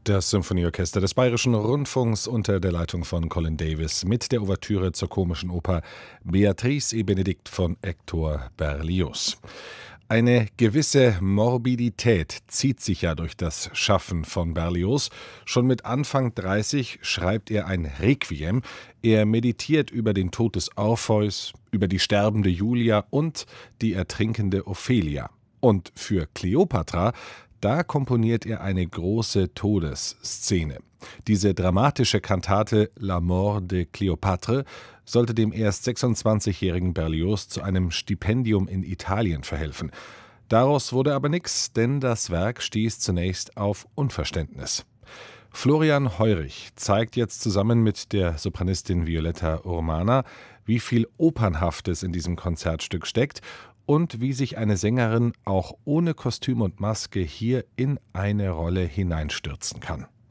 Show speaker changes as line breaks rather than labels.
Das Symphonieorchester des Bayerischen Rundfunks unter der Leitung von Colin Davis mit der Ouvertüre zur komischen Oper Beatrice et Benedikt von Hector Berlioz. Eine gewisse Morbidität zieht sich ja durch das Schaffen von Berlioz. Schon mit Anfang 30 schreibt er ein Requiem. Er meditiert über den Tod des Orpheus, über die sterbende Julia und die ertrinkende Ophelia. Und für Kleopatra, da komponiert er eine große Todesszene. Diese dramatische Kantate La Mort de Cléopâtre sollte dem erst 26-jährigen Berlioz zu einem Stipendium in Italien verhelfen. Daraus wurde aber nichts, denn das Werk stieß zunächst auf Unverständnis. Florian Heurich zeigt jetzt zusammen mit der Sopranistin Violetta Urmana, wie viel Opernhaftes in diesem Konzertstück steckt und wie sich eine Sängerin auch ohne Kostüm und Maske hier in eine Rolle hineinstürzen kann.